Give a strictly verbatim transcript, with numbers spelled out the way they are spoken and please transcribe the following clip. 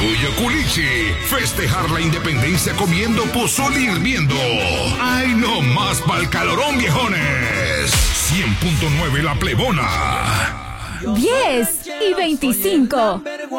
Orgullo Culichi. Festejar la independencia comiendo pozole hirviendo. ¡Ay, no más pa'l calorón, viejones! cien punto nueve La Plebona. diez y veinticinco.